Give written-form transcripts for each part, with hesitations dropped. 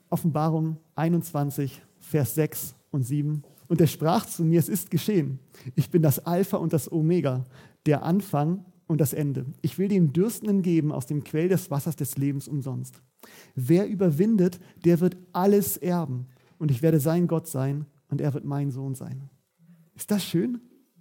Offenbarung 21, Vers 6 und 7. Und er sprach zu mir, es ist geschehen. Ich bin das Alpha und das Omega, der Anfang und das Ende. Ich will dem Dürstenden geben aus dem Quell des Wassers des Lebens umsonst. Wer überwindet, der wird alles erben. Und ich werde sein Gott sein und er wird mein Sohn sein. Ist das schön?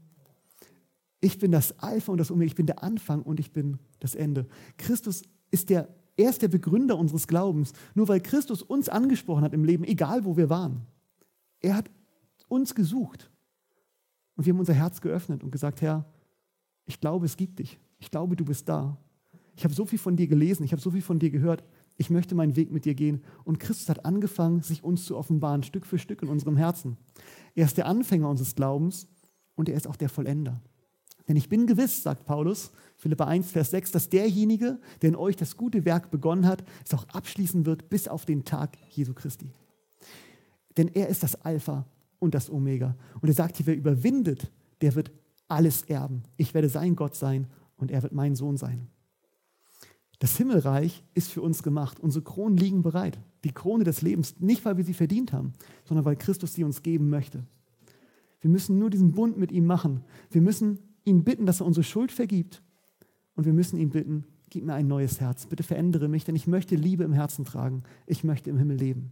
Ich bin das Alpha und das Omega, ich bin der Anfang und ich bin das Ende. Christus ist er ist der Begründer unseres Glaubens. Nur weil Christus uns angesprochen hat im Leben, egal wo wir waren. Er hat uns gesucht. Und wir haben unser Herz geöffnet und gesagt, Herr, ich glaube, es gibt dich. Ich glaube, du bist da. Ich habe so viel von dir gelesen, ich habe so viel von dir gehört. Ich möchte meinen Weg mit dir gehen. Und Christus hat angefangen, sich uns zu offenbaren, Stück für Stück in unserem Herzen. Er ist der Anfänger unseres Glaubens und er ist auch der Vollender. Denn ich bin gewiss, sagt Paulus, Philipper 1, Vers 6, dass derjenige, der in euch das gute Werk begonnen hat, es auch abschließen wird bis auf den Tag Jesu Christi. Denn er ist das Alpha und das Omega. Und er sagt hier, wer überwindet, der wird alles erben. Ich werde sein Gott sein und er wird mein Sohn sein. Das Himmelreich ist für uns gemacht. Unsere Kronen liegen bereit. Die Krone des Lebens, nicht weil wir sie verdient haben, sondern weil Christus sie uns geben möchte. Wir müssen nur diesen Bund mit ihm machen. Wir müssen ihn bitten, dass er unsere Schuld vergibt. Und wir müssen ihn bitten, gib mir ein neues Herz. Bitte verändere mich, denn ich möchte Liebe im Herzen tragen. Ich möchte im Himmel leben.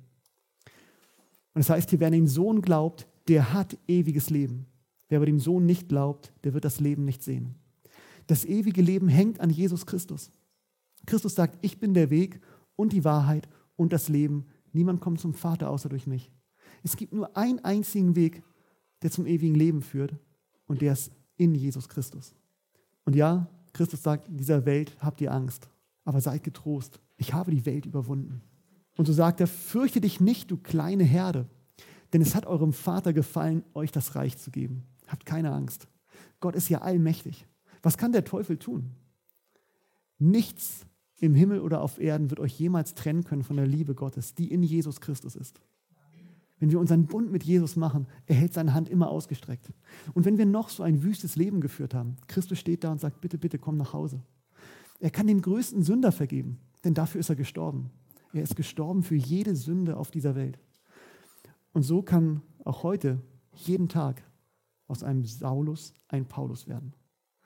Und das heißt hier, wer an den Sohn glaubt, der hat ewiges Leben. Wer aber dem Sohn nicht glaubt, der wird das Leben nicht sehen. Das ewige Leben hängt an Jesus Christus. Christus sagt, ich bin der Weg und die Wahrheit und das Leben. Niemand kommt zum Vater außer durch mich. Es gibt nur einen einzigen Weg, der zum ewigen Leben führt und der ist in Jesus Christus. Und ja, Christus sagt, in dieser Welt habt ihr Angst, aber seid getrost. Ich habe die Welt überwunden. Und so sagt er, fürchte dich nicht, du kleine Herde, denn es hat eurem Vater gefallen, euch das Reich zu geben. Habt keine Angst. Gott ist ja allmächtig. Was kann der Teufel tun? Nichts im Himmel oder auf Erden wird euch jemals trennen können von der Liebe Gottes, die in Jesus Christus ist. Wenn wir unseren Bund mit Jesus machen, er hält seine Hand immer ausgestreckt. Und wenn wir noch so ein wüstes Leben geführt haben, Christus steht da und sagt, bitte, bitte, komm nach Hause. Er kann den größten Sünder vergeben, denn dafür ist er gestorben. Er ist gestorben für jede Sünde auf dieser Welt. Und so kann auch heute, jeden Tag, aus einem Saulus ein Paulus werden.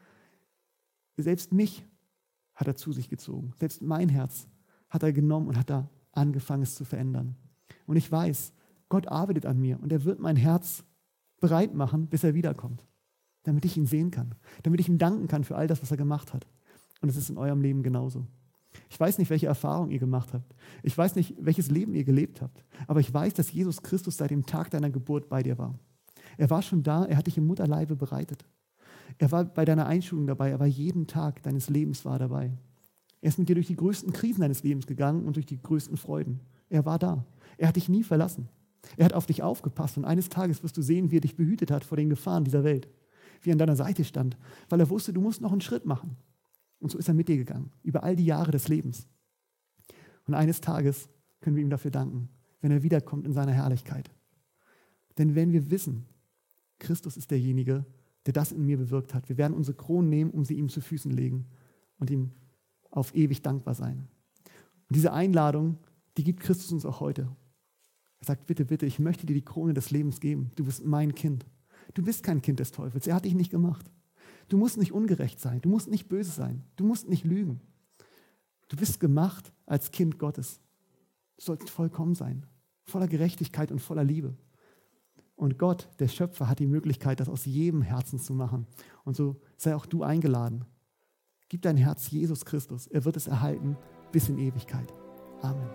Selbst mich hat er zu sich gezogen. Selbst mein Herz hat er genommen und hat da angefangen, es zu verändern. Und ich weiß, Gott arbeitet an mir und er wird mein Herz bereit machen, bis er wiederkommt, damit ich ihn sehen kann, damit ich ihm danken kann für all das, was er gemacht hat. Und es ist in eurem Leben genauso. Ich weiß nicht, welche Erfahrung ihr gemacht habt. Ich weiß nicht, welches Leben ihr gelebt habt. Aber ich weiß, dass Jesus Christus seit dem Tag deiner Geburt bei dir war. Er war schon da, er hat dich im Mutterleibe bereitet. Er war bei deiner Einschulung dabei, er war jeden Tag deines Lebens war dabei. Er ist mit dir durch die größten Krisen deines Lebens gegangen und durch die größten Freuden. Er war da. Er hat dich nie verlassen. Er hat auf dich aufgepasst und eines Tages wirst du sehen, wie er dich behütet hat vor den Gefahren dieser Welt. Wie er an deiner Seite stand, weil er wusste, du musst noch einen Schritt machen. Und so ist er mit dir gegangen, über all die Jahre des Lebens. Und eines Tages können wir ihm dafür danken, wenn er wiederkommt in seiner Herrlichkeit. Denn wenn wir wissen, Christus ist derjenige, der das in mir bewirkt hat, wir werden unsere Kronen nehmen, um sie ihm zu Füßen legen und ihm auf ewig dankbar sein. Und diese Einladung, die gibt Christus uns auch heute. Er sagt, bitte, bitte, ich möchte dir die Krone des Lebens geben. Du bist mein Kind. Du bist kein Kind des Teufels. Er hat dich nicht gemacht. Du musst nicht ungerecht sein. Du musst nicht böse sein. Du musst nicht lügen. Du bist gemacht als Kind Gottes. Du sollst vollkommen sein. Voller Gerechtigkeit und voller Liebe. Und Gott, der Schöpfer, hat die Möglichkeit, das aus jedem Herzen zu machen. Und so sei auch du eingeladen. Gib dein Herz Jesus Christus. Er wird es erhalten bis in Ewigkeit. Amen.